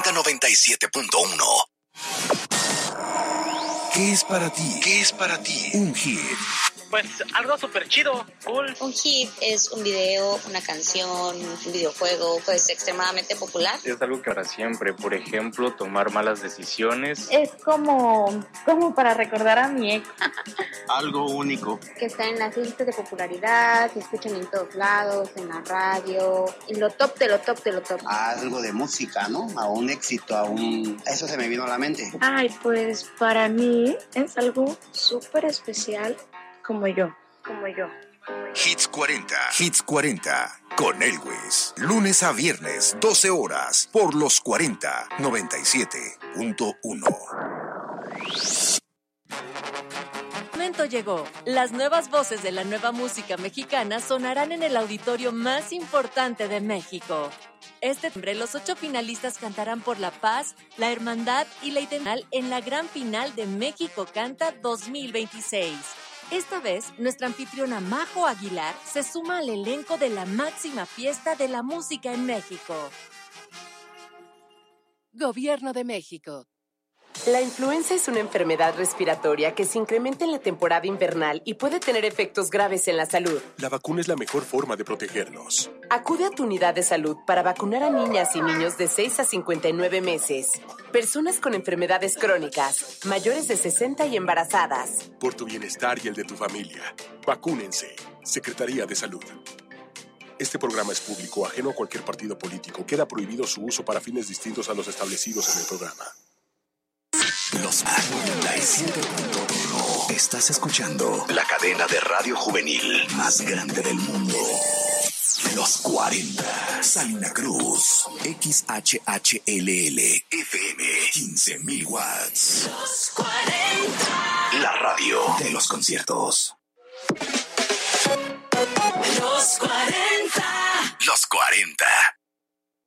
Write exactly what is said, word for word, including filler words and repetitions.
cuarenta noventa y siete punto uno. ¿Qué es para ti? ¿Qué es para ti un hit? Pues algo súper chido, cool. Un hit es un video, una canción, un videojuego, pues extremadamente popular. Es algo que para siempre, por ejemplo, tomar malas decisiones. Es como, como para recordar a mi ex. Algo único. Que está en las listas de popularidad, se escuchan en todos lados, en la radio, en lo top de lo top de lo top. Algo de música, ¿no? A un éxito, a un... Eso se me vino a la mente. Ay, pues para mí es algo súper especial. Como yo, como yo. Hits cuarenta. Hits cuarenta. Con Elwes. Lunes a viernes, doce horas. Por los cuarenta noventa y siete punto uno. El momento llegó. Las nuevas voces de la nueva música mexicana sonarán en el auditorio más importante de México. Este septiembre, los ocho finalistas cantarán por la paz, la hermandad y la identidad en la gran final de México Canta dos mil veintiséis. Esta vez, nuestra anfitriona Majo Aguilar se suma al elenco de la máxima fiesta de la música en México. Gobierno de México. La influenza es una enfermedad respiratoria que se incrementa en la temporada invernal y puede tener efectos graves en la salud. La vacuna es la mejor forma de protegernos. Acude a tu unidad de salud para vacunar a niñas y niños de seis a cincuenta y nueve meses, personas con enfermedades crónicas, mayores de sesenta y embarazadas. Por tu bienestar y el de tu familia, vacúnense. Secretaría de Salud. Este programa es público, ajeno a cualquier partido político. Queda prohibido su uso para fines distintos a los establecidos en el programa. Los noventa y siete punto uno. Estás escuchando la cadena de radio juvenil más grande del mundo. Los cuarenta. Salina Cruz. X H H L L. F M. quince mil watts. Los cuarenta. La radio de los conciertos. Los cuarenta. Los cuarenta.